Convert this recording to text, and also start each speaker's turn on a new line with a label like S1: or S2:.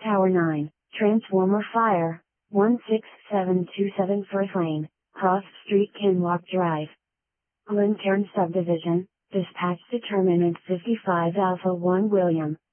S1: Tower 9, Transformer Fire, 16727 First Lane, Cross Street Kinlock Drive. Glencairn Subdivision, Dispatch Determinant 55 Alpha 1 William.